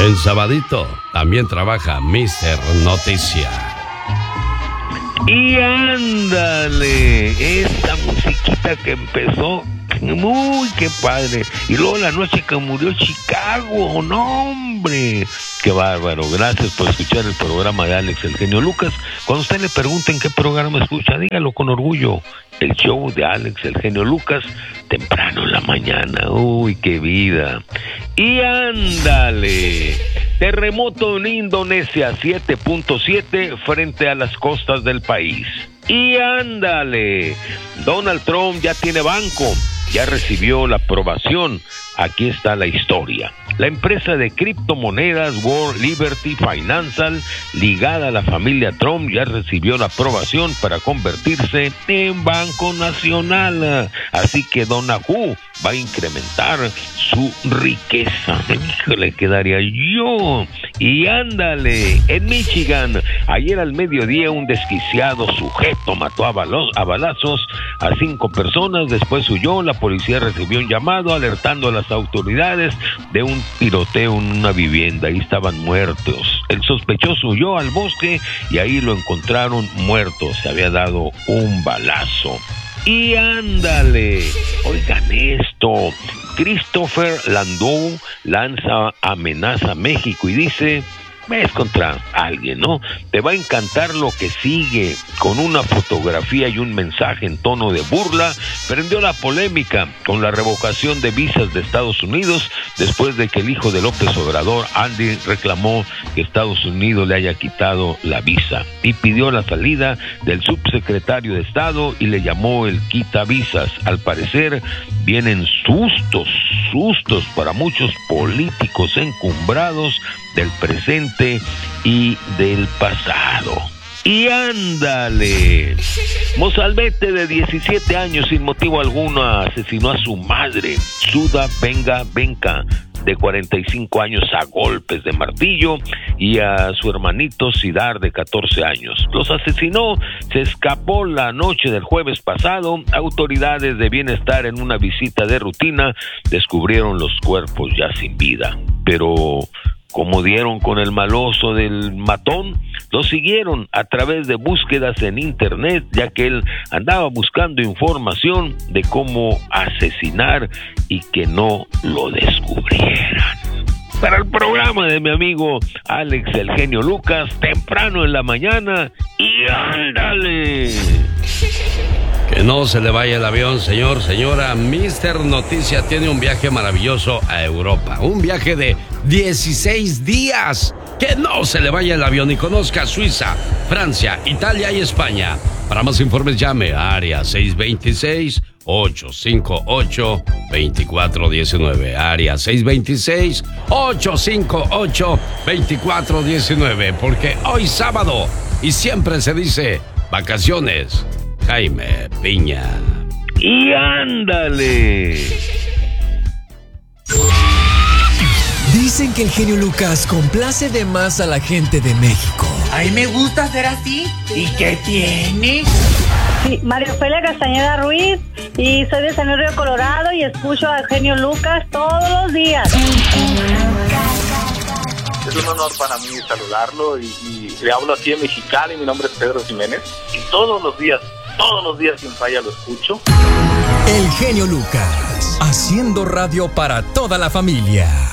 En sabadito también trabaja Mr. Noticia. Y ándale, esta musiquita que empezó, muy qué padre. Y luego la noche que murió Chicago, no hombre, qué bárbaro. Gracias por escuchar el programa de Alex El Genio Lucas. Cuando usted le pregunten qué programa escucha, dígalo con orgullo. El show de Alex El Genio Lucas, temprano en la mañana. Uy, qué vida. Y ándale, terremoto en Indonesia 7.7 frente a las costas del país. Y ándale, Donald Trump ya tiene banco, ya recibió la aprobación. Aquí está la historia. La empresa de criptomonedas World Liberty Financial, ligada a la familia Trump, ya recibió la aprobación para convertirse en banco nacional. Así que Donahue va a incrementar su riqueza. Le quedaría yo. Y ándale, en Michigan, ayer al mediodía un desquiciado sujeto mató a balazos a 5 personas, después huyó. La policía recibió un llamado alertando a las autoridades de un tiroteo en una vivienda. Ahí estaban muertos. El sospechoso huyó al bosque y ahí lo encontraron muerto. Se había dado un balazo. Y ándale, oigan esto, Christopher Landau lanza amenaza a México y dice: es contra alguien, ¿no? Te va a encantar lo que sigue. Con una fotografía y un mensaje en tono de burla, prendió la polémica con la revocación de visas de Estados Unidos después de que el hijo de López Obrador, Andy, reclamó que Estados Unidos le haya quitado la visa y pidió la salida del subsecretario de Estado y le llamó el quitavisas. Al parecer vienen sustos para muchos políticos encumbrados del presente y del pasado. Y ándale, mozalbete de 17 años sin motivo alguno asesinó a su madre, Suda Benga, de 45 años, a golpes de martillo, y a su hermanito Sidar, de 14 años. Los asesinó, se escapó la noche del jueves pasado. Autoridades de bienestar, en una visita de rutina, descubrieron los cuerpos ya sin vida. Pero como dieron con el maloso del matón, lo siguieron a través de búsquedas en internet, ya que él andaba buscando información de cómo asesinar y que no lo descubrieran. Para el programa de mi amigo Alex El Genio Lucas, temprano en la mañana, y ándale. Que no se le vaya el avión, señor, señora. Mr. Noticia tiene un viaje maravilloso a Europa. Un viaje de 16 días. Que no se le vaya el avión y conozca Suiza, Francia, Italia y España. Para más informes llame a área 626-858-2419. Área 626-858-2419. Porque hoy sábado, y siempre se dice vacaciones, Jaime Piña. Y ándale. Dicen que el genio Lucas complace de más a la gente de México. A mí me gusta ser así. ¿Y qué tiene? Sí, María Ofelia Castañeda Ruiz, y soy de San Luis Río Colorado y escucho al genio Lucas todos los días. Es un honor para mí saludarlo y le hablo aquí en Mexicali. Mi nombre es Pedro Jiménez y todos los días sin falla lo escucho. El genio Lucas, haciendo radio para toda la familia.